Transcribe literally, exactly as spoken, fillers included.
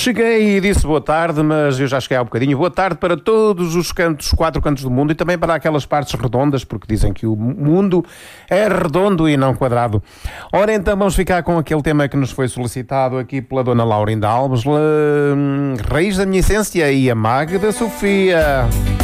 Cheguei e disse boa tarde, mas eu já cheguei há um bocadinho. Boa tarde para todos os cantos, quatro cantos do mundo e também para aquelas partes redondas, porque dizem que o mundo é redondo e não quadrado. Ora, então vamos ficar com aquele tema que nos foi solicitado aqui pela dona Laurinda Alves, Raiz da Minha Essência e a Magda Sofia.